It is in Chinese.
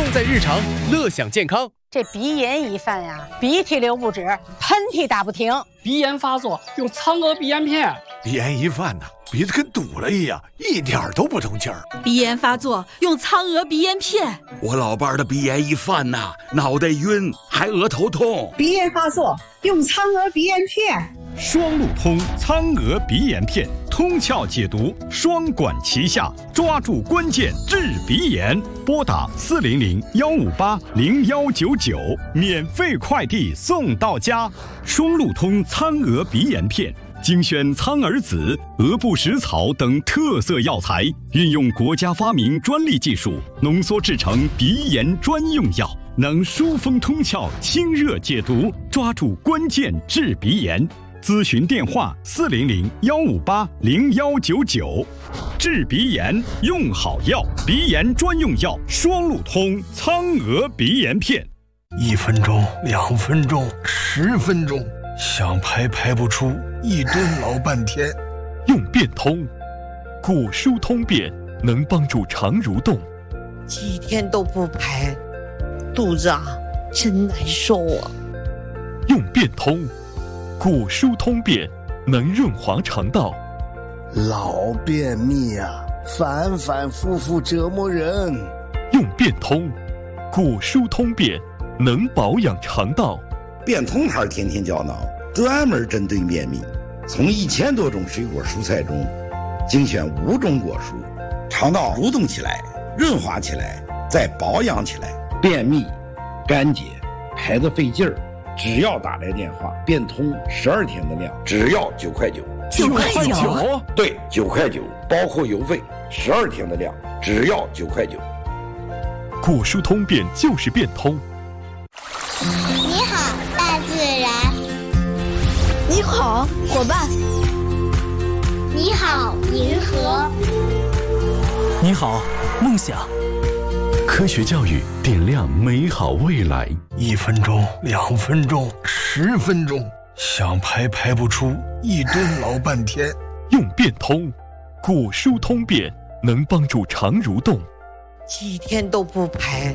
在日常，乐享健康。 这鼻炎一犯呀，鼻涕流不止，喷嚏打不停。 鼻炎发作用苍娥鼻炎片。 鼻炎一犯呢，鼻子跟堵了一样，一点都不通气儿。 鼻炎发作用苍娥鼻炎片。 我老伴儿的鼻炎一犯呐，脑袋晕，还额头痛。 鼻炎发作用苍娥鼻炎片。 双路通苍娥鼻炎片，通窍解毒，双管齐下，抓住关键治鼻炎。拨打400-158-0199，免费快递送到家。双路通苍娥鼻炎片，精选苍耳子、鹅不食草等特色药材，运用国家发明专利技术，浓缩制成鼻炎专用药，能疏风通窍、清热解毒，抓住关键治鼻炎。咨询电话400-158-0199。治鼻炎用好药，鼻炎专用药双路通苍娥鼻炎片。 1分钟、2分钟、10分钟，想排不出，一蹲老半天。 用变通，骨疏通便，能帮助肠蠕动。 几天都不排，肚子真难受啊。 用变通，骨疏通便，能润滑肠道。 老便秘啊，反复复折磨人。 用变通，骨疏通便，能保养肠道。 变通牌天天胶囊，专门针对便秘，从1000多种水果蔬菜中精选5种果蔬，肠道蠕动起来，润滑起来，再保养起来。便秘、干结、排得费劲儿，只要打来电话，变通12天的量，只要9块9。 9块9？ 对，9块9，包括邮费，12天的量，只要9块9。 骨疏通便就是变通。 你好，大自然。 你好，伙伴。 你好，银河。 你好，梦想。科学教育点亮美好未来。 1分钟、2分钟、10分钟，想排不出，一蹲老半天。 用变通，骨疏通便，能帮助肠蠕动。 几天都不排，